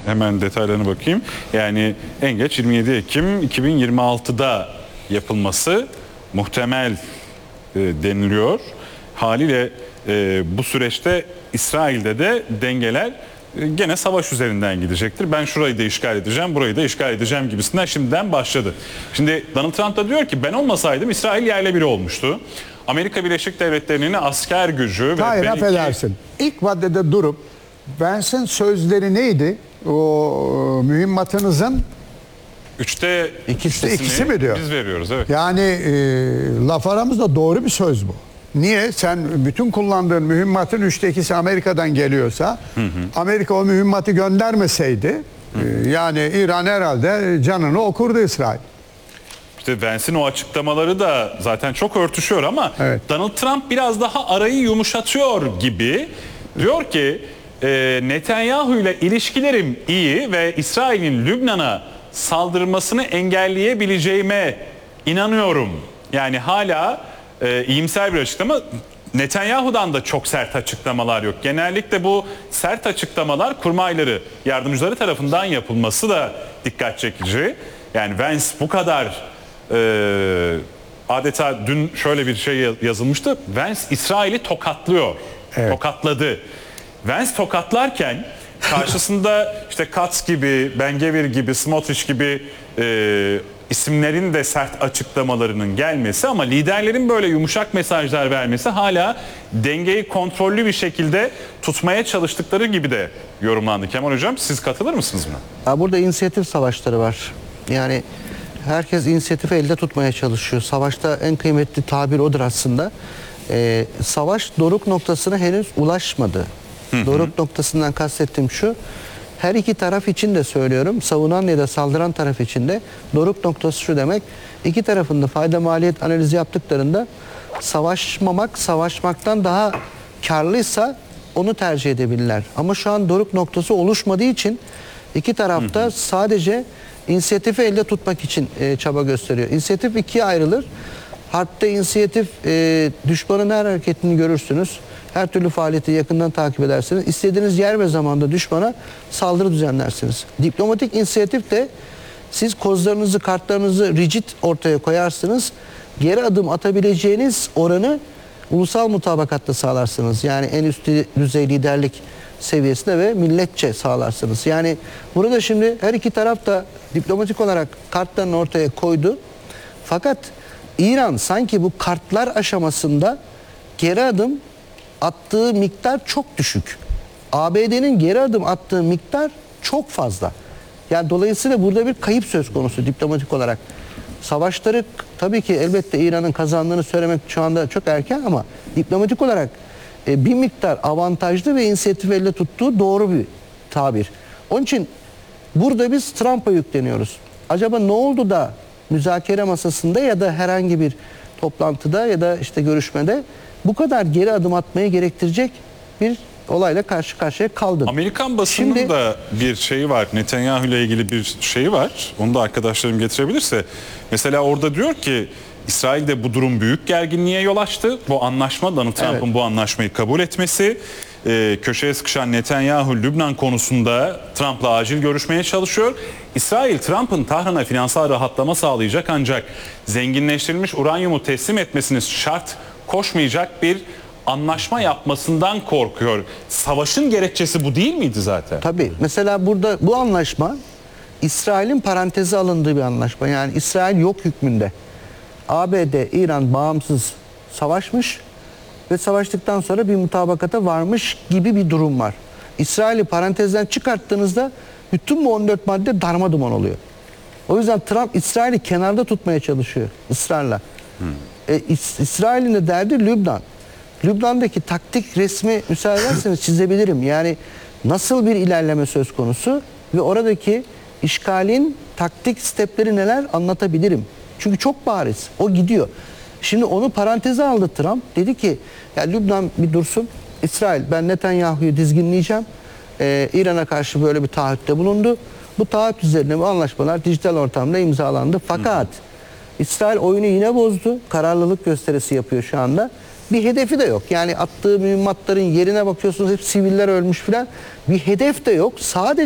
hemen detaylarına bakayım. Yani en geç 27 Ekim 2026'da yapılması muhtemel deniliyor. Haliyle bu süreçte İsrail'de de dengeler gene savaş üzerinden gidecektir. Ben şurayı da işgal edeceğim, burayı da işgal edeceğim gibisinden şimdiden başladı. Şimdi Donald Trump da diyor ki ben olmasaydım İsrail yerle bir olmuştu. Amerika Birleşik Devletleri'nin asker gücü ve Hayır, affedersin. İlk maddede durup Vance'in sözleri neydi? O mühimmatınızın üçte ikisi mi diyor? Biz veriyoruz, evet. Yani laf aramızda doğru bir söz bu. Niye? Sen bütün kullandığın mühimmatın 2/3 Amerika'dan geliyorsa, Amerika o mühimmatı göndermeseydi, yani İran herhalde canını okurdu İsrail. İşte Vance'in o açıklamaları da zaten çok örtüşüyor ama evet. Donald Trump biraz daha arayı yumuşatıyor gibi. Diyor ki Netanyahu ile ilişkilerim iyi ve İsrail'in Lübnan'a saldırmasını engelleyebileceğime inanıyorum. Yani hala iyimser bir açıklama. Netanyahu'dan da çok sert açıklamalar yok. Genellikle bu sert açıklamalar kurmayları, yardımcıları tarafından yapılması da dikkat çekici. Yani Vance bu kadar adeta dün şöyle bir şey yazılmıştı. Vance İsrail'i tokatlıyor. Evet. Tokatladı. Vance tokatlarken karşısında işte Katz gibi, Ben-Gvir gibi, Smotrich gibi isimlerin de sert açıklamalarının gelmesi ama liderlerin böyle yumuşak mesajlar vermesi hala dengeyi kontrollü bir şekilde tutmaya çalıştıkları gibi de yorumlandı. Kemal Hocam, siz katılır mısınız buna? Burada inisiyatif savaşları var. Yani herkes inisiyatifi elde tutmaya çalışıyor. Savaşta en kıymetli tabir odur aslında. Savaş doruk noktasına henüz ulaşmadı. Doruk noktasından kastettiğim şu: her iki taraf için de söylüyorum, savunan ya da saldıran taraf için de doruk noktası şu demek: iki tarafın da fayda maliyet analizi yaptıklarında savaşmamak, savaşmaktan daha karlıysa onu tercih edebilirler. Ama şu an doruk noktası oluşmadığı için iki tarafta sadece inisiyatifi elde tutmak için çaba gösteriyor. İnisiyatif ikiye ayrılır. Harpte inisiyatif, düşmanın her hareketini görürsünüz. Her türlü faaliyeti yakından takip edersiniz. İstediğiniz yer ve zamanda düşmana saldırı düzenlersiniz. Diplomatik inisiyatif de siz kozlarınızı, kartlarınızı rigid ortaya koyarsınız. Geri adım atabileceğiniz oranı ulusal mutabakatta sağlarsınız. Yani en üst düzey liderlik seviyesinde ve milletçe sağlarsınız. Yani burada şimdi her iki taraf da diplomatik olarak kartlarını ortaya koydu. Fakat İran sanki bu kartlar aşamasında geri adım attığı miktar çok düşük. ABD'nin geri adım attığı miktar çok fazla. Yani dolayısıyla burada bir kayıp söz konusu diplomatik olarak. Savaşları tabii ki elbette İran'ın kazandığını söylemek şu anda çok erken ama diplomatik olarak bir miktar avantajlı ve inisiyatif elde tuttuğu doğru bir tabir. Onun için burada biz Trump'a yükleniyoruz. Acaba ne oldu da müzakere masasında ya da herhangi bir toplantıda ya da işte görüşmede bu kadar geri adım atmayı gerektirecek bir olayla karşı karşıya kaldın? Amerikan basının da bir şeyi var. Netanyahu ile ilgili bir şeyi var. Onu da arkadaşlarım getirebilirse. Mesela orada diyor ki İsrail'de bu durum büyük gerginliğe yol açtı. Bu anlaşma, Donald Trump'ın bu anlaşmayı kabul etmesi. Köşeye sıkışan Netanyahu Lübnan konusunda Trump'la acil görüşmeye çalışıyor. İsrail Trump'ın Tahran'a finansal rahatlama sağlayacak ancak zenginleştirilmiş uranyumu teslim etmesini şart koşmayacak bir anlaşma yapmasından korkuyor. Savaşın gerekçesi bu değil miydi zaten? Tabii. Mesela burada bu anlaşma İsrail'in paranteze alındığı bir anlaşma. Yani İsrail yok hükmünde. ABD, İran bağımsız savaşmış ve savaştıktan sonra bir mutabakata varmış gibi bir durum var. İsrail'i parantezden çıkarttığınızda bütün bu 14 madde darmaduman oluyor. O yüzden Trump İsrail'i kenarda tutmaya çalışıyor ısrarla. İsrail'in de derdi Lübnan. Lübnan'daki taktik resmi müsaade ederseniz çizebilirim. Yani nasıl bir ilerleme söz konusu ve oradaki işgalin taktik stepleri neler anlatabilirim. Çünkü çok bariz. O gidiyor. Şimdi onu paranteze aldı Trump. Dedi ki ya Lübnan bir dursun. İsrail, ben Netanyahu'yu dizginleyeceğim. İran'a karşı böyle bir taahhütte bulundu. Bu taahhüt üzerine bu anlaşmalar dijital ortamda imzalandı. Fakat İsrail oyunu yine bozdu. Kararlılık gösterisi yapıyor şu anda. Bir hedefi de yok. Yani attığı mühimmatların yerine bakıyorsunuz hep siviller ölmüş filan. Bir hedef de yok. Sadece